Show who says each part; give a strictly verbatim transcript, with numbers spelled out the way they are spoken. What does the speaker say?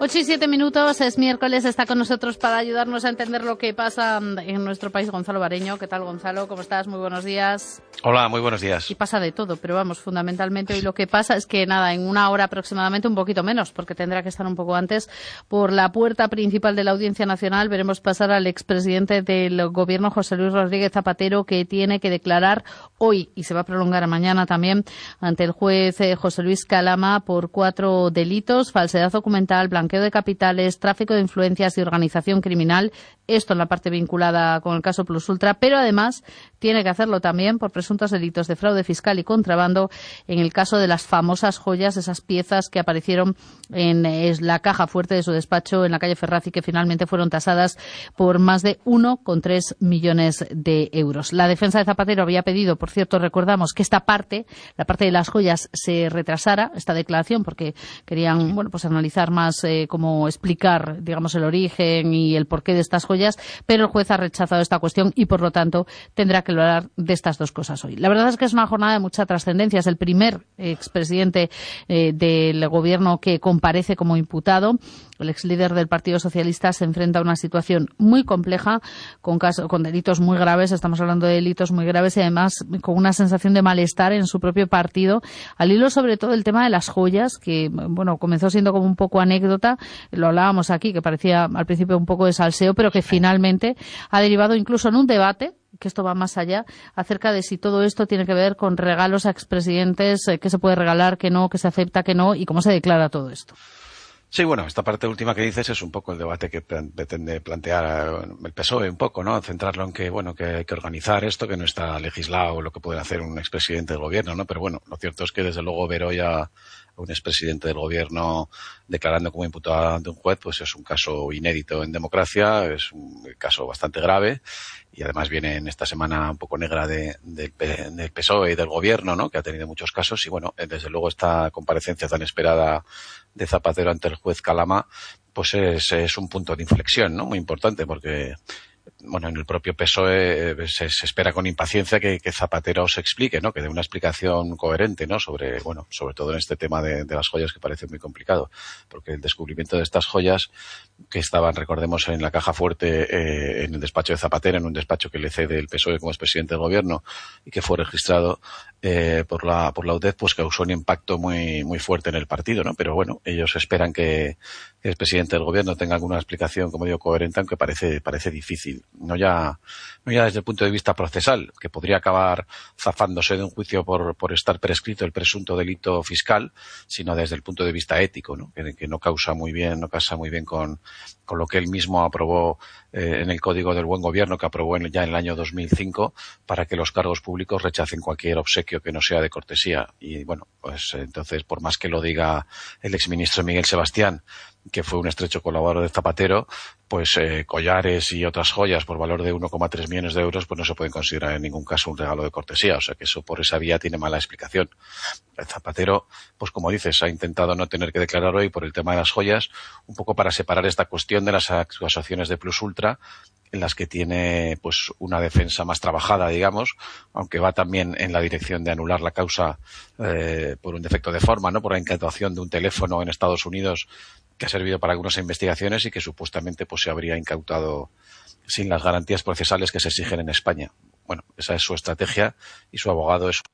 Speaker 1: Ocho y siete minutos, es miércoles, está con nosotros para ayudarnos a entender lo que pasa en nuestro país Gonzalo Bareño. ¿Qué tal, Gonzalo? ¿Cómo estás? Muy buenos días.
Speaker 2: Hola, muy buenos días.
Speaker 1: Y pasa de todo, pero vamos, fundamentalmente hoy lo que pasa es que nada, en una hora aproximadamente, un poquito menos, porque tendrá que estar un poco antes, por la puerta principal de la Audiencia Nacional veremos pasar al expresidente del Gobierno, José Luis Rodríguez Zapatero, que tiene que declarar hoy, y se va a prolongar mañana también, ante el juez eh, José Luis Calama por cuatro delitos: falsedad documental, blanqueo de capitales, tráfico de influencias y organización criminal. Esto en la parte vinculada con el caso Plus Ultra, pero además tiene que hacerlo también por presuntos delitos de fraude fiscal y contrabando en el caso de las famosas joyas, esas piezas que aparecieron en es, la caja fuerte de su despacho en la calle Ferraz y que finalmente fueron tasadas por más de uno coma tres millones de euros. La defensa de Zapatero había pedido, por cierto, recordamos, que esta parte, la parte de las joyas, se retrasara, esta declaración, porque querían, bueno, pues analizar más eh, cómo explicar, digamos, el origen y el porqué de estas joyas, pero el juez ha rechazado esta cuestión y, por lo tanto, tendrá que hablar de estas dos cosas hoy. La verdad es que es una jornada de mucha trascendencia. Es el primer expresidente eh, del Gobierno que comparece como imputado. El exlíder del Partido Socialista se enfrenta a una situación muy compleja, con, caso, con delitos muy graves. Estamos hablando de delitos muy graves y, además, con una sensación de malestar en su propio partido, al hilo sobre todo el tema de las joyas, que, bueno, comenzó siendo como un poco anécdota. Lo hablábamos aquí, que parecía al principio un poco de salseo, pero que finalmente ha derivado incluso en un debate, que esto va más allá, acerca de si todo esto tiene que ver con regalos a expresidentes, eh, qué se puede regalar, qué no, qué se acepta, qué no, y cómo se declara todo esto.
Speaker 2: Sí, bueno, esta parte última que dices es un poco el debate que pretende plantear el P S O E un poco, ¿no? Centrarlo en que, bueno, que hay que organizar esto, que no está legislado lo que puede hacer un expresidente del gobierno, ¿no? Pero bueno, lo cierto es que desde luego ver hoy a un expresidente del gobierno declarando como imputado ante un juez, pues es un caso inédito en democracia, es un caso bastante grave y además viene en esta semana un poco negra de, de, del P S O E y del gobierno, ¿no? Que ha tenido muchos casos y bueno, desde luego esta comparecencia tan esperada de Zapatero ante el juez Calama, pues es, es un punto de inflexión, ¿no? Muy importante porque, bueno, en el propio P S O E se, se espera con impaciencia que, que Zapatero se explique, ¿no? Que dé una explicación coherente, ¿no? Sobre, bueno, sobre todo en este tema de, de las joyas, que parece muy complicado, porque el descubrimiento de estas joyas que estaban, recordemos, en la caja fuerte eh, en el despacho de Zapatero, en un despacho que le cede el P S O E como expresidente del gobierno y que fue registrado eh, por la por la U D E F, pues causó un impacto muy muy fuerte en el partido, ¿no? Pero bueno, ellos esperan que, que el presidente del gobierno tenga alguna explicación, como digo, coherente, aunque parece parece difícil. No ya no ya desde el punto de vista procesal, que podría acabar zafándose de un juicio por por estar prescrito el presunto delito fiscal, sino desde el punto de vista ético, ¿no? Que, que no causa muy bien, no casa muy bien con con lo que él mismo aprobó eh, en el Código del Buen Gobierno, que aprobó en, ya en el año dos mil cinco, para que los cargos públicos rechacen cualquier obsequio que no sea de cortesía. Y bueno, pues entonces, por más que lo diga el exministro Miguel Sebastián, que fue un estrecho colaborador de Zapatero, pues eh, collares y otras joyas por valor de uno coma tres millones de euros, pues no se pueden considerar en ningún caso un regalo de cortesía. O sea que eso por esa vía tiene mala explicación. El Zapatero, pues como dices, ha intentado no tener que declarar hoy por el tema de las joyas, un poco para separar esta cuestión de las acusaciones de Plus Ultra, en las que tiene pues una defensa más trabajada, digamos, aunque va también en la dirección de anular la causa eh, por un defecto de forma, ¿no? Por la incautación de un teléfono en Estados Unidos que ha servido para algunas investigaciones y que supuestamente pues se habría incautado sin las garantías procesales que se exigen en España. Bueno, esa es su estrategia y su abogado es